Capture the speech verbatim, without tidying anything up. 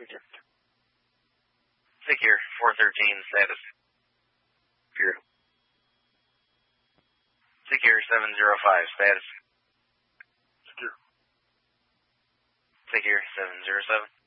Secure four thirteen status. Secure. Secure seven zero five status. Secure. Secure seven zero seven.